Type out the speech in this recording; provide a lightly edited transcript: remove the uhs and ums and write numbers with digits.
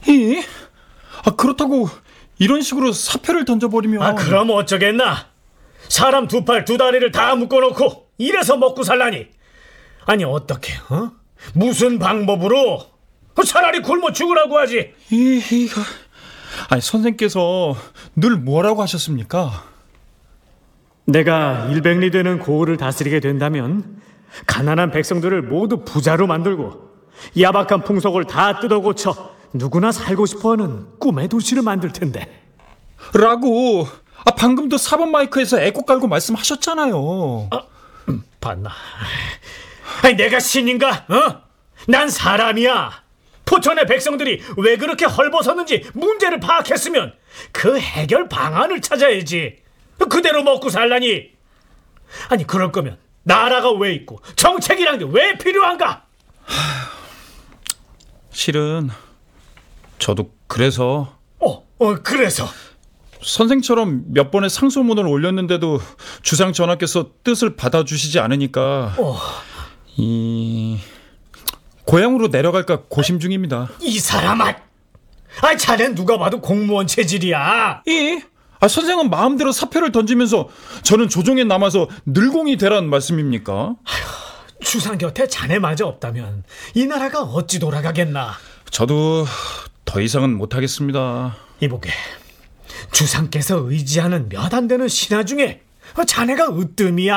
이? 그렇다고 이런 식으로 사표를 던져버리면. 그럼 어쩌겠나? 사람 두 팔 두 다리를 다 묶어놓고 이래서 먹고 살라니. 아니 어떻게 무슨 방법으로? 차라리 굶어 죽으라고 하지. 아니 선생께서 늘 뭐라고 하셨습니까? 내가 일백리 되는 고을을 다스리게 된다면 가난한 백성들을 모두 부자로 만들고 야박한 풍속을 다 뜯어고쳐 누구나 살고 싶어하는 꿈의 도시를 만들 텐데. 라고 방금도 4번 마이크에서 에코 깔고 말씀하셨잖아요. 봤나? 아니 내가 신인가? 난 사람이야. 포천의 백성들이 왜 그렇게 헐벗었는지 문제를 파악했으면 그 해결 방안을 찾아야지. 그대로 먹고 살라니. 아니 그럴 거면 나라가 왜 있고 정책이란 게 왜 필요한가? 실은 저도 그래서. 그래서? 선생처럼 몇 번의 상소문을 올렸는데도 주상 전하께서 뜻을 받아주시지 않으니까 고향으로 내려갈까 고심 중입니다. 이 사람아! 자넨 누가 봐도 공무원 체질이야. 선생은 마음대로 사표를 던지면서 저는 조정에 남아서 늘공이 되란 말씀입니까? 주상 곁에 자네마저 없다면 이 나라가 어찌 돌아가겠나. 저도 더 이상은 못하겠습니다. 이보게, 주상께서 의지하는 몇 안 되는 신하 중에 자네가 으뜸이야.